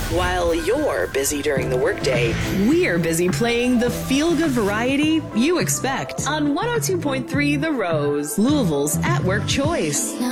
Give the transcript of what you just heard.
While you're busy during the workday, we're busy playing the feel-good variety you expect on 102.3 The Rose, Louisville's at-work choice.